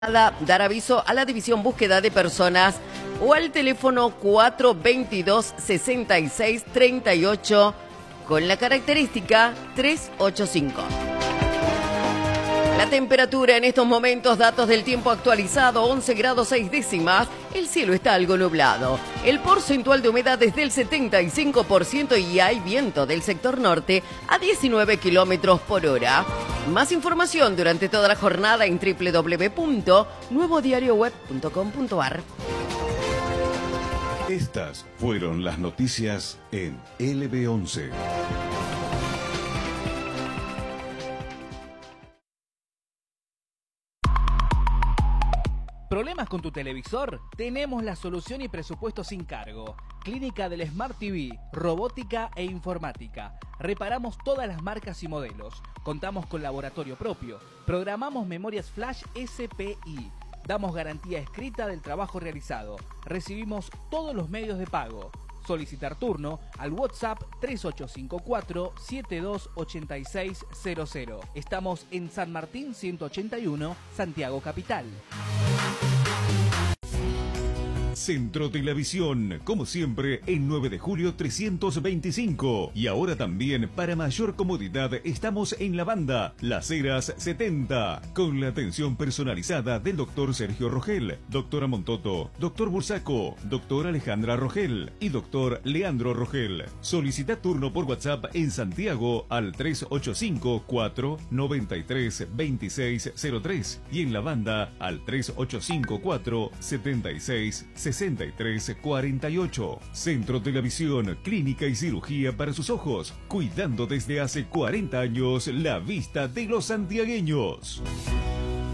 Dar aviso a la división búsqueda de personas o al teléfono 422-6638 con la característica 385. La temperatura en estos momentos, datos del tiempo actualizado, 11 grados 6 décimas. El cielo está algo nublado. El porcentual de humedad es del 75% y hay viento del sector norte a 19 kilómetros por hora. Más información durante toda la jornada en www.nuevodarioweb.com.ar. Estas fueron las noticias en LB11. ¿Problemas con tu televisor? Tenemos la solución y presupuesto sin cargo. Clínica del Smart TV, robótica e informática. Reparamos todas las marcas y modelos. Contamos con laboratorio propio. Programamos memorias flash SPI. Damos garantía escrita del trabajo realizado. Recibimos todos los medios de pago. Solicitar turno al WhatsApp 3854-728600. Estamos en San Martín 181, Santiago Capital. Centro de la Visión, como siempre, en 9 de julio 325. Y ahora también, para mayor comodidad, estamos en la banda Las Heras 70, con la atención personalizada del doctor Sergio Rogel, doctora Montoto, doctor Bursaco, doctora Alejandra Rogel y doctor Leandro Rogel. Solicita turno por WhatsApp en Santiago al 385-493-2603 y en la banda al 385-476-6348. Centro de la Visión, clínica y cirugía para sus ojos, cuidando desde hace 40 años la vista de los santiagueños.